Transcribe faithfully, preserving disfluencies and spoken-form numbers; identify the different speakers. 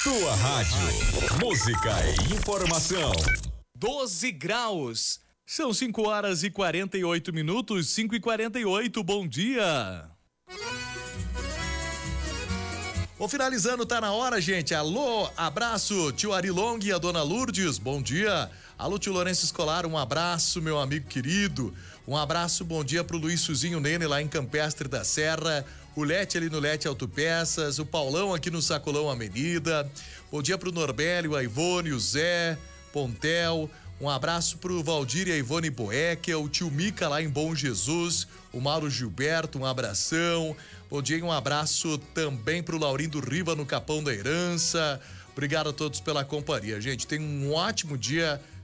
Speaker 1: Sua rádio. Música e informação.
Speaker 2: doze graus. São cinco horas e quarenta e oito minutos, cinco e quarenta e oito, bom dia. Vou finalizando, tá na hora, gente. Alô, abraço, tio Ari Long e a dona Lourdes, bom dia. Alô, tio Lourenço Escolar, um abraço, meu amigo querido. Um abraço, bom dia pro Luiz Suzinho Nene lá em Campestre da Serra. O Lete ali no Lete Autopeças, o Paulão aqui no Sacolão Avenida. Bom dia pro Norbélio, a Ivone, o Zé, Pontel. Um abraço pro Valdir e a Ivone Boecker, o tio Mica lá em Bom Jesus, o Mauro Gilberto, um abração. Bom dia e um abraço também pro Laurindo Riva no Capão da Herança. Obrigado a todos pela companhia, gente. Tenham um ótimo dia.